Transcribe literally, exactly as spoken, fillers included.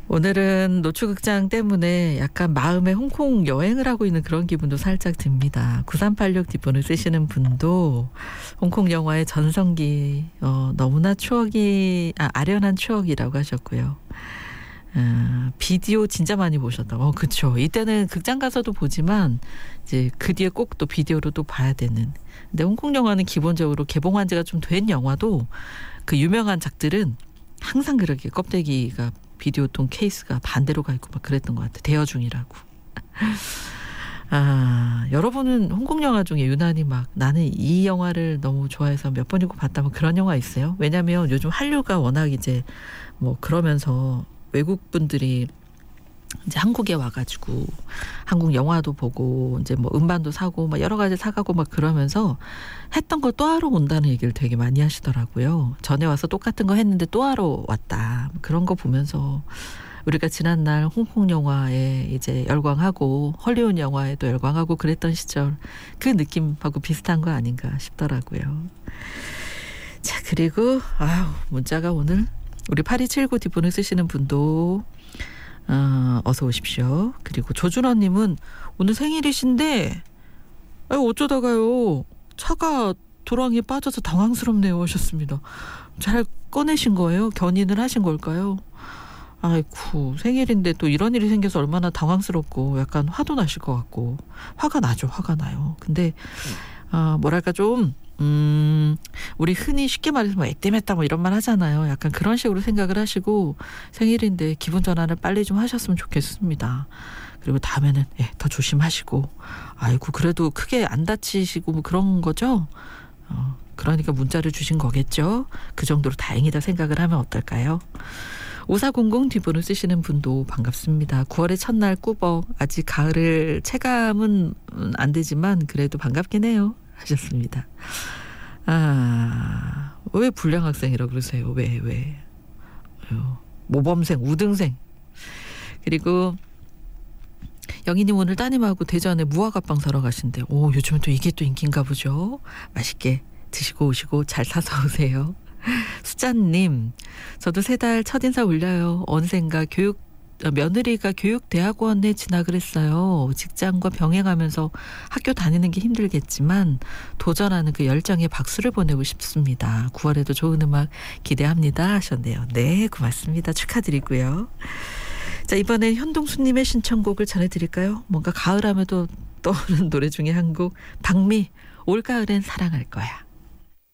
오늘은 노추극장 때문에 약간 마음에 홍콩 여행을 하고 있는 그런 기분도 살짝 듭니다. 구삼팔육 뒷번을 쓰시는 분도 홍콩 영화의 전성기 어, 너무나 추억이 아, 아련한 추억이라고 하셨고요. 아, 비디오 진짜 많이 보셨다고. 어, 그쵸. 이때는 극장 가서도 보지만 이제 그 뒤에 꼭 또 비디오로 또 봐야 되는. 근데 홍콩 영화는 기본적으로 개봉한 지가 좀 된 영화도 그 유명한 작들은 항상 그렇게 껍데기가 비디오통 케이스가 반대로 가 있고 막 그랬던 것 같아. 대여 중이라고. 아, 여러분은 홍콩 영화 중에 유난히 막 나는 이 영화를 너무 좋아해서 몇 번이고 봤다면 그런 영화 있어요? 왜냐면 요즘 한류가 워낙 이제 뭐 그러면서 외국 분들이 이제 한국에 와가지고 한국 영화도 보고 이제 뭐 음반도 사고 막 여러 가지 사가고 막 그러면서 했던 거 또 하러 온다는 얘기를 되게 많이 하시더라고요. 전에 와서 똑같은 거 했는데 또 하러 왔다. 그런 거 보면서 우리가 지난날 홍콩 영화에 이제 열광하고 헐리우드 영화에도 열광하고 그랬던 시절 그 느낌하고 비슷한 거 아닌가 싶더라고요. 자, 그리고 아유, 문자가 오늘 우리 팔이칠구 뒷번을 쓰시는 분도 어, 어서 오십시오. 그리고 조준호님은 오늘 생일이신데 아유, 어쩌다가요 차가 도랑에 빠져서 당황스럽네요 하셨습니다. 잘 꺼내신 거예요? 견인을 하신 걸까요? 아이쿠, 생일인데 또 이런 일이 생겨서 얼마나 당황스럽고 약간 화도 나실 것 같고. 화가 나죠. 화가 나요. 근데 어, 뭐랄까 좀 음, 우리 흔히 쉽게 말해서 뭐 액땜했다 뭐 이런 말 하잖아요. 약간 그런 식으로 생각을 하시고 생일인데 기분 전환을 빨리 좀 하셨으면 좋겠습니다. 그리고 다음에는 예, 더 조심하시고. 아이고, 그래도 크게 안 다치시고 뭐 그런 거죠? 어, 그러니까 문자를 주신 거겠죠? 그 정도로 다행이다 생각을 하면 어떨까요? 오사공공 뒷번호 쓰시는 분도 반갑습니다. 구월의 첫날 꾸벅. 아직 가을을 체감은 안 되지만 그래도 반갑긴 해요. 하셨습니다. 아, 왜 불량 학생이라고 그러세요? 왜, 왜? 모범생, 우등생. 그리고 영희님 오늘 따님하고 대전에 무화과빵 사러 가신대. 오, 요즘은 또 이게 또 인기인가 보죠? 맛있게 드시고 오시고 잘 사서 오세요. 수잔님, 저도 세 달 첫인사 올려요. 언젠가 교육 며느리가 교육대학원에 진학을 했어요. 직장과 병행하면서 학교 다니는 게 힘들겠지만 도전하는 그 열정에 박수를 보내고 싶습니다. 구월에도 좋은 음악 기대합니다 하셨네요. 네, 고맙습니다. 축하드리고요. 자, 이번에 현동수님의 신청곡을 전해드릴까요? 뭔가 가을하면 또 떠오르는 노래 중에 한 곡, 박미, 올가을엔 사랑할 거야.